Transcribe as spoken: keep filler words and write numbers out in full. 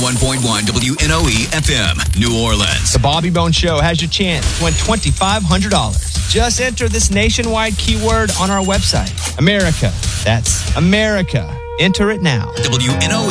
one point one W N O E F M, New Orleans. The Bobby Bone Show has your chance to win twenty-five hundred dollars. Just enter this nationwide keyword on our website. America. That's America. Enter it now. W N O E